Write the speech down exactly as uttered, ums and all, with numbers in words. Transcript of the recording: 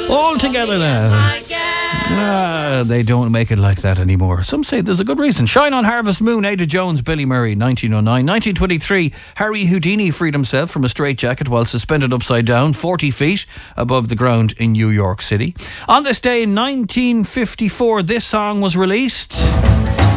All together now. Ah, they don't make it like that anymore. Some say there's a good reason. Shine on Harvest Moon, Ada Jones, Billy Murray, nineteen oh nine. nineteen twenty-three, Harry Houdini freed himself from a straitjacket while suspended upside down, forty feet above the ground in New York City. On this day in nineteen fifty-four, this song was released.